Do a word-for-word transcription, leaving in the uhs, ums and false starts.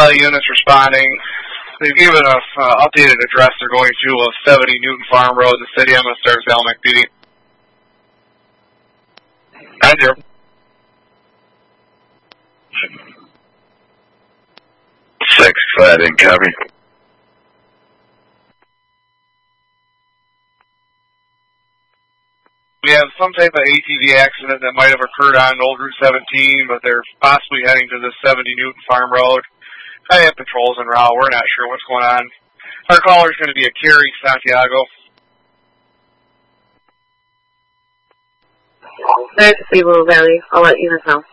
Valley units responding. They've given us uh, updated address they're going to of seventy Newton Farm Road in the city. I'm going to start Zalmac P D. nine zero. Six, five, in copy. We have some type of A T V accident that might have occurred on Old Route seventeen, but they're possibly heading to the seventy Newton Farm Road. I have patrols en route. We're not sure what's going on. Our caller is going to be a Kerry Santiago. There's Stable Valley. I'll let you know.